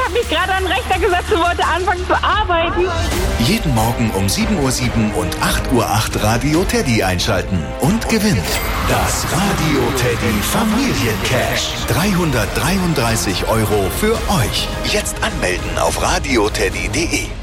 habe mich gerade an den Rechner gesetzt und wollte anfangen zu arbeiten. Jeden Morgen um 7:07 Uhr und 8:08 Uhr Radio Teddy einschalten und gewinnt das Radio Teddy Familiencash. 333 € für euch. Jetzt anmelden auf radioteddy.de.